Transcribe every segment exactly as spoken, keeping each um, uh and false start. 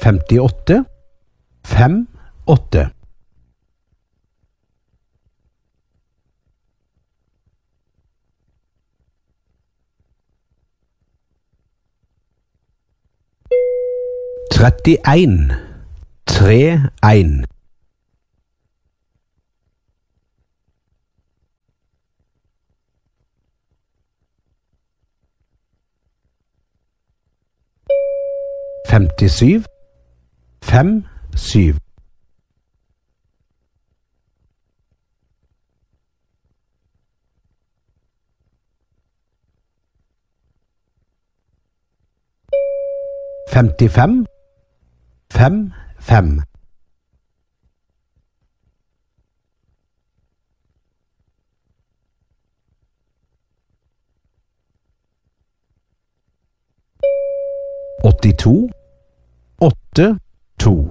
femtiåtte, fem, åtte. trettien, tre, en. femtisju, fem, syv. femtifem, fem, fem. åttito, åtte, to.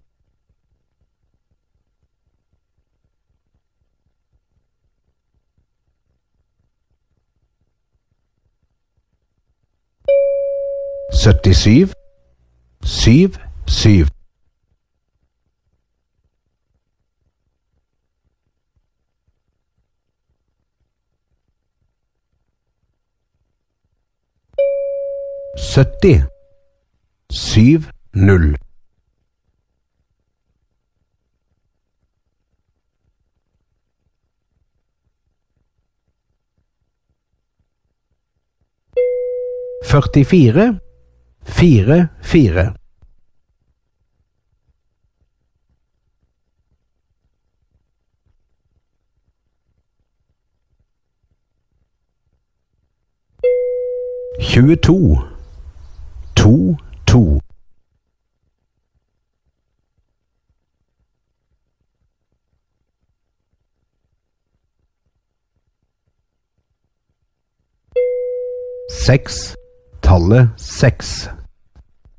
syttisju, syv, syv. sytti, syv, null. førtifire, fire, fire. tjueto, to, to. Seks, tallet seks.